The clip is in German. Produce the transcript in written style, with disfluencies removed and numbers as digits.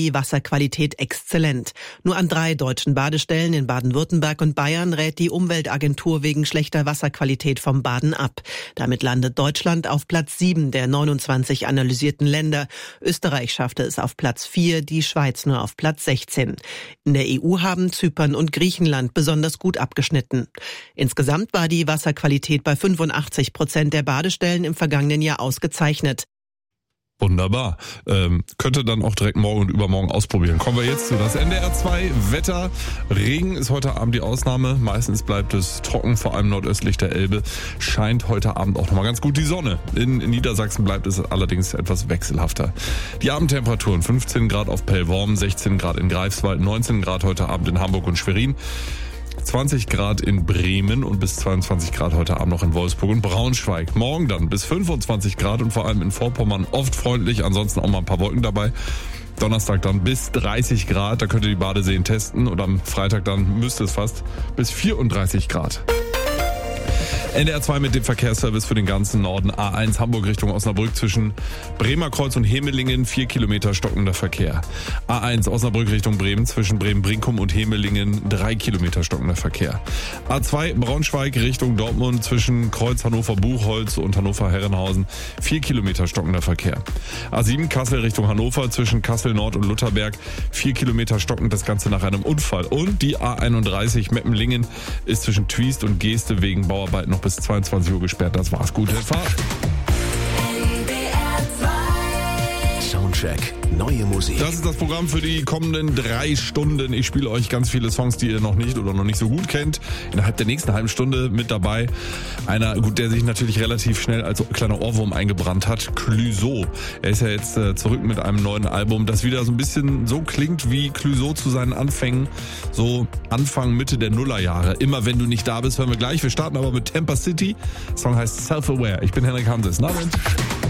die Wasserqualität exzellent. Nur an 3 deutschen Badestellen in Baden-Württemberg und Bayern rät die Umweltagentur wegen schlechter Wasserqualität vom Baden ab. Damit landet Deutschland auf Platz 7 der 29 analysierten Länder. Österreich schaffte es auf Platz 4, die Schweiz nur auf Platz 16. In der EU haben Zypern und Griechenland besonders gut abgeschnitten. Insgesamt war die Wasserqualität bei 85% der Badestellen im vergangenen Jahr ausgezeichnet. Wunderbar. Könnte dann auch direkt morgen und übermorgen ausprobieren. Kommen wir jetzt zu das NDR 2 Wetter. Regen ist heute Abend die Ausnahme. Meistens bleibt es trocken, vor allem nordöstlich der Elbe. Scheint heute Abend auch nochmal ganz gut die Sonne. In Niedersachsen bleibt es allerdings etwas wechselhafter. Die Abendtemperaturen 15 Grad auf Pellworm, 16 Grad in Greifswald, 19 Grad heute Abend in Hamburg und Schwerin. 20 Grad in Bremen und bis 22 Grad heute Abend noch in Wolfsburg und Braunschweig. Morgen dann bis 25 Grad und vor allem in Vorpommern oft freundlich, ansonsten auch mal ein paar Wolken dabei. Donnerstag dann bis 30 Grad, da könnt ihr die Badeseen testen und am Freitag dann müsste es fast bis 34 Grad. NDR 2 mit dem Verkehrsservice für den ganzen Norden. A1 Hamburg Richtung Osnabrück zwischen Bremer Kreuz und Hemelingen 4 Kilometer stockender Verkehr. A1 Osnabrück Richtung Bremen zwischen Bremen-Brinkum und Hemelingen 3 Kilometer stockender Verkehr. A2 Braunschweig Richtung Dortmund zwischen Kreuz Hannover-Buchholz und Hannover-Herrenhausen 4 Kilometer stockender Verkehr. A7 Kassel Richtung Hannover zwischen Kassel Nord und Lutherberg 4 Kilometer stockend, das Ganze nach einem Unfall. Und die A31 Meppenlingen ist zwischen Twiest und Geeste wegen Bauarbeiten noch bis 22 Uhr gesperrt. Das war's. Gute Fahrt. Soundcheck. Neue Musik. Das ist das Programm für die kommenden 3 Stunden. Ich spiele euch ganz viele Songs, die ihr noch nicht oder noch nicht so gut kennt. Innerhalb der nächsten halben Stunde mit dabei einer, der sich natürlich relativ schnell als kleiner Ohrwurm eingebrannt hat. Clouseau. Er ist ja jetzt zurück mit einem neuen Album, das wieder so ein bisschen so klingt wie Clouseau zu seinen Anfängen. So Anfang, Mitte der Nullerjahre. Immer wenn du nicht da bist, hören wir gleich. Wir starten aber mit Tampa City. Der Song heißt Self-Aware. Ich bin Henrik Hanses. Na,